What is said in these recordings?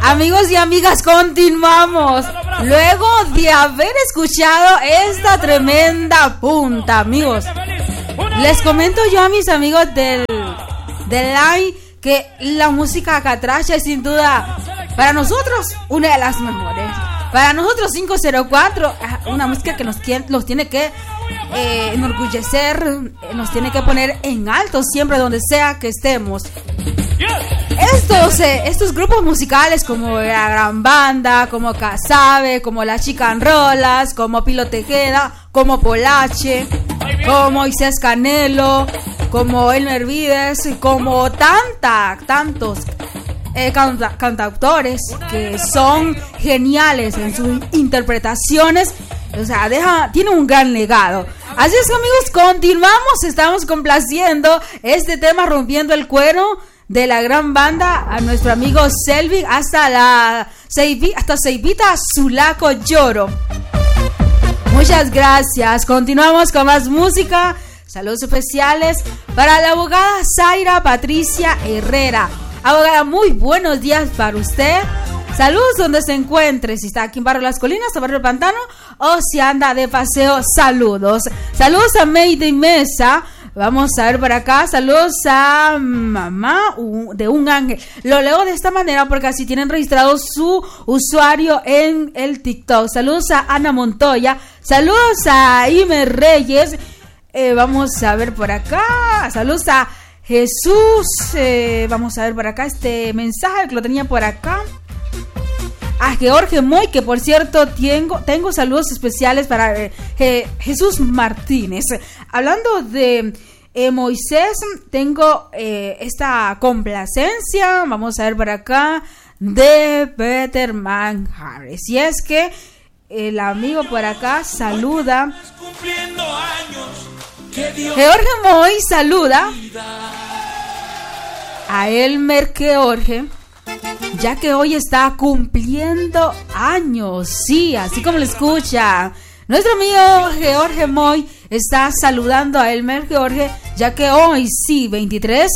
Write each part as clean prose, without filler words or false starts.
Amigos y amigas, continuamos. Luego de haber escuchado esta tremenda punta, amigos, les comento yo a mis amigos del live que la música catracha es sin duda para nosotros una de las mejores. Para nosotros 504, una música que nos tiene que enorgullecer, nos tiene que poner en alto siempre donde sea que estemos. Estos grupos musicales como La Gran Banda, como Casabe, como Las Chicanrolas, como Pilo Tejeda, como Polache, como Moisés Canelo, como Elmer Vives, como tantos cantautores que son geniales en sus interpretaciones. O sea, tiene un gran legado. Así es, amigos, continuamos. Estamos complaciendo este tema Rompiendo el Cuero de La Gran Banda a nuestro amigo Selvig hasta Ceibita Sulaco Lloro. Muchas gracias. Continuamos con más música. Saludos especiales para la abogada Zaira Patricia Herrera. Abogada, muy buenos días para usted. Saludos donde se encuentre, si está aquí en Barrio Las Colinas o Barrio El Pantano o si anda de paseo, saludos. Saludos a Mayday Mesa. Vamos a ver por acá, saludos a mamá de un ángel. Lo leo de esta manera porque así tienen registrado su usuario en el TikTok. Saludos a Ana Montoya, saludos a Ime Reyes. Vamos a ver por acá, saludos a Jesús. Vamos a ver por acá este mensaje que lo tenía por acá. A Jorge Moy, que por cierto tengo saludos especiales para Jesús Martínez. Hablando de Moisés, tengo esta complacencia, vamos a ver por acá, de Peter Manjares. Y es que el amigo por acá saluda, Jorge Moy saluda a Elmer George, ya que hoy está cumpliendo años. Sí, así como lo escucha. Nuestro amigo Jorge Moy está saludando a Elmer George, ya que hoy sí, 23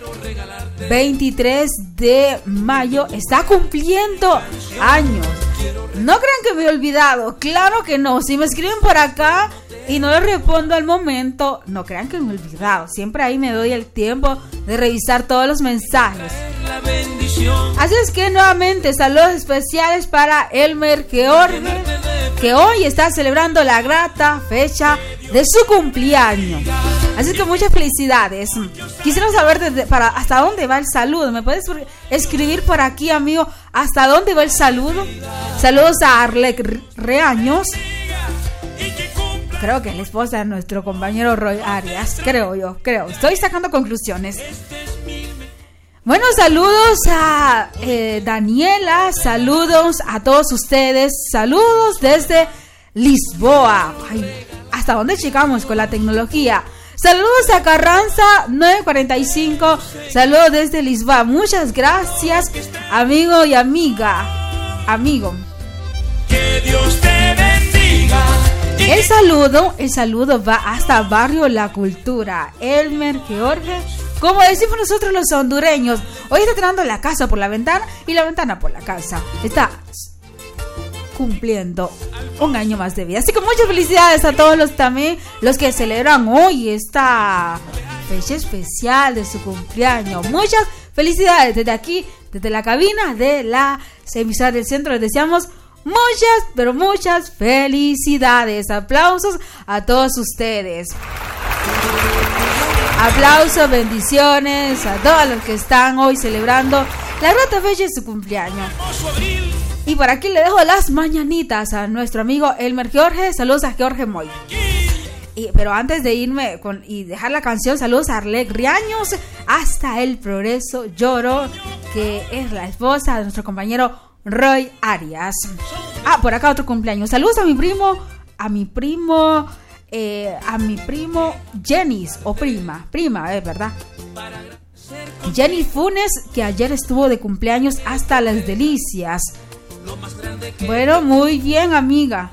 de mayo, está cumpliendo años. No crean que me he olvidado, claro que no. Si me escriben por acá y no les respondo al momento, no crean que me he olvidado. Siempre ahí me doy el tiempo de revisar todos los mensajes. Así es que nuevamente saludos especiales para Elmer George, que hoy está celebrando la grata fecha de su cumpleaños. Así que muchas felicidades. Quisiera saber hasta dónde va el saludo. ¿Me puedes escribir por aquí, amigo, hasta dónde va el saludo? Saludos a Arlec Reaños. Creo que es la esposa de nuestro compañero Roy Arias. Creo. Estoy sacando conclusiones. Bueno, saludos a Daniela, saludos a todos ustedes, saludos desde Lisboa. Ay, ¿hasta dónde llegamos con la tecnología? Saludos a Carranza 945, saludos desde Lisboa. Muchas gracias, amigo y amiga. Amigo. Que Dios te bendiga. El saludo va hasta Barrio La Cultura. Elmer George, como decimos nosotros los hondureños, hoy está tirando la casa por la ventana y la ventana por la casa. Está cumpliendo un año más de vida. Así que muchas felicidades a todos los que celebran hoy esta fecha especial de su cumpleaños. Muchas felicidades desde aquí, desde la cabina de la emisora del centro. Les deseamos muchas felicidades. Aplausos a todos ustedes. Aplausos, bendiciones a todos los que están hoy celebrando la grata fecha de su cumpleaños. Y por aquí le dejo las mañanitas a nuestro amigo Elmer George. Saludos a Jorge Moy. Pero antes de irme y dejar la canción, saludos a Arlec Riaños hasta El Progreso Lloro, que es la esposa de nuestro compañero Roy Arias. Por acá otro cumpleaños. Saludos a mi primo Jenis, o prima, ¿verdad? Jenny Funes, que ayer estuvo de cumpleaños hasta las delicias. Bueno, muy bien, amiga.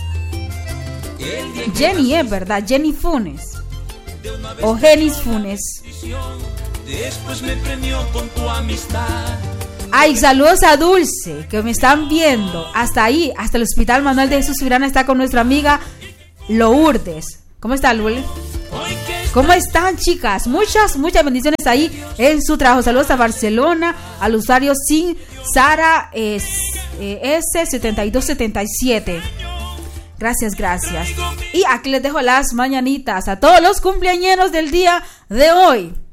Jenny, ¿verdad? Jenny Funes o Genis Funes. Después me premió con tu amistad. Ay, saludos a Dulce, que me están viendo. Hasta ahí, hasta el Hospital Manuel de Jesús Cibrana está con nuestra amiga Lourdes. ¿Cómo está, Lule? ¿Cómo están, chicas? Muchas bendiciones ahí en su trabajo. Saludos a Barcelona, al usuario Sin Sara S7277. Gracias. Y aquí les dejo las mañanitas a todos los cumpleañeros del día de hoy.